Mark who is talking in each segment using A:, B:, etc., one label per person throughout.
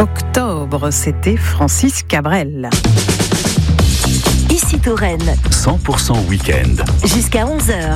A: octobre, c'était Francis Cabrel.
B: Ici Touraine.
C: 100% week-end.
B: Jusqu'à 11h.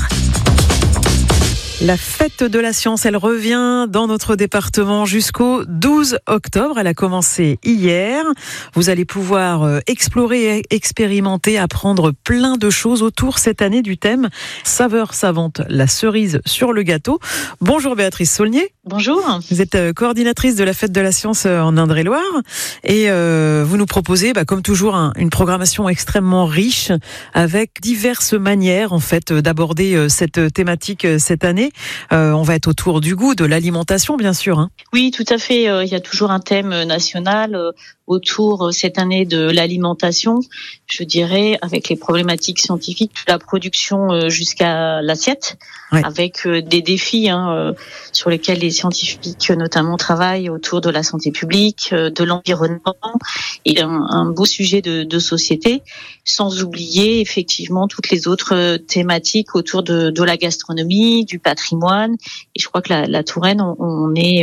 A: La fête de la science, elle revient dans notre département jusqu'au 12 octobre. Elle a commencé hier. Vous allez pouvoir explorer, expérimenter, apprendre plein de choses autour cette année du thème saveur savante, la cerise sur le gâteau. Bonjour Béatrice Saulnier.
D: Bonjour.
A: Vous êtes coordinatrice de la fête de la science en Indre-et-Loire et vous nous proposez, comme toujours, une programmation extrêmement riche avec diverses manières en fait d'aborder cette thématique cette année. On va être autour du goût, de l'alimentation, bien sûr.
D: Oui, tout à fait. Il y a toujours un thème national autour cette année de l'alimentation, je dirais, avec les problématiques scientifiques, de la production jusqu'à l'assiette, oui. Avec des défis sur lesquels les scientifiques notamment travaillent autour de la santé publique, de l'environnement et un beau sujet de société, sans oublier effectivement toutes les autres thématiques autour de la gastronomie, du patrimoine. Et je crois que la Touraine, on est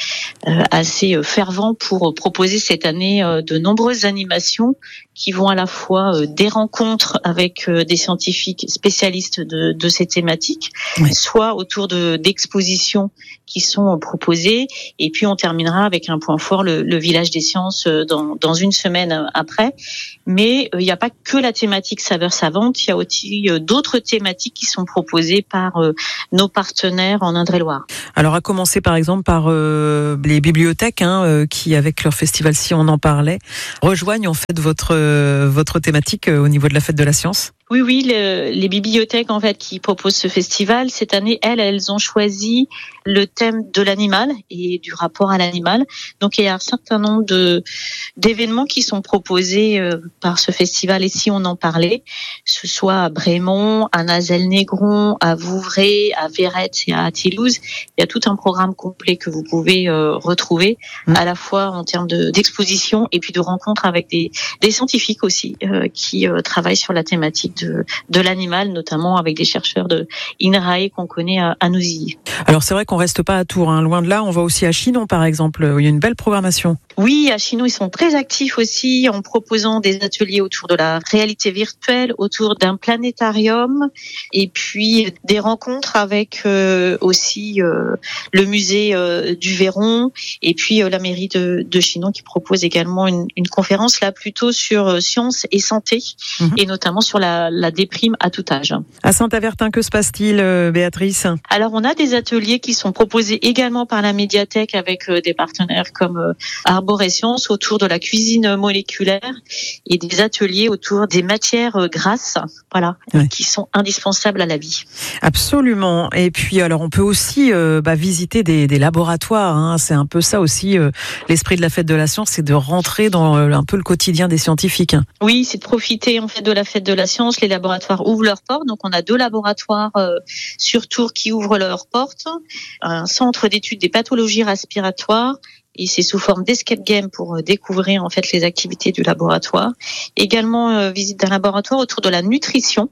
D: assez fervent pour proposer cette année de nombreuses animations qui vont à la fois des rencontres avec des scientifiques spécialistes de ces thématiques, oui. Soit autour d'expositions qui sont proposées, et puis on terminera avec un point fort, le village des sciences dans une semaine après. Mais il n'y a pas que la thématique saveur savante, il y a aussi d'autres thématiques qui sont proposées par nos partenaires en Indre-et-Loire.
A: Alors à commencer par exemple par les bibliothèques qui, avec leur festival Si on en parlait, rejoignent en fait votre thématique au niveau de la fête de la science.
D: Oui, les bibliothèques en fait qui proposent ce festival cette année, elles ont choisi le thème de l'animal et du rapport à l'animal. Donc il y a un certain nombre d'événements qui sont proposés par ce festival. Et si on en parlait, ce soit à Brémont, à Nazelles-Négron, à Vouvray, à Verrette et à Toulouse, il y a tout un programme complet que vous pouvez retrouver, à la fois en termes d'exposition et puis de rencontres avec des scientifiques aussi qui travaillent sur la thématique de l'animal, notamment avec des chercheurs de INRAE qu'on connaît à Nouzilly.
A: Alors c'est vrai qu'on reste pas à Tours, loin de là, on va aussi à Chinon par exemple, où il y a une belle programmation.
D: Oui, à Chinon, ils sont très actifs aussi en proposant des ateliers autour de la réalité virtuelle, autour d'un planétarium et puis des rencontres avec aussi le musée du Véron et puis la mairie de Chinon qui propose également une conférence là plutôt sur sciences et santé et notamment sur la déprime à tout âge.
A: À Saint-Avertin, que se passe-t-il, Béatrice ?
D: Alors, on a des ateliers qui sont proposés également par la médiathèque avec des partenaires comme Arborescience autour de la cuisine moléculaire et des ateliers autour des matières grasses, oui. Qui sont indispensables à la vie.
A: Absolument. Et puis, alors, on peut aussi visiter des laboratoires. C'est un peu ça aussi, l'esprit de la fête de la science, c'est de rentrer dans un peu le quotidien des scientifiques.
D: Oui, c'est de profiter en fait de la fête de la science. Les laboratoires ouvrent leurs portes. Donc, on a 2 laboratoires sur Tours qui ouvrent leurs portes. Un centre d'études des pathologies respiratoires. Et c'est sous forme d'escape game pour découvrir en fait les activités du laboratoire. Également, visite d'un laboratoire autour de la nutrition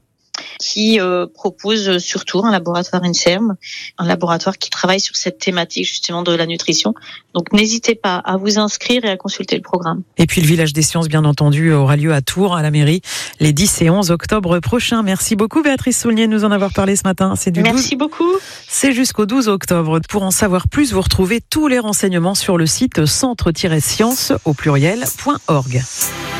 D: qui propose sur Tours un laboratoire INSERM, un laboratoire qui travaille sur cette thématique justement de la nutrition. Donc n'hésitez pas à vous inscrire et à consulter le programme.
A: Et puis le village des sciences, bien entendu, aura lieu à Tours, à la mairie, les 10 et 11 octobre prochains. Merci beaucoup Béatrice Saulnier de nous en avoir parlé ce matin.
D: Merci beaucoup.
A: C'est jusqu'au 12 octobre. Pour en savoir plus, vous retrouvez tous les renseignements sur le site centre-science au pluriel.org.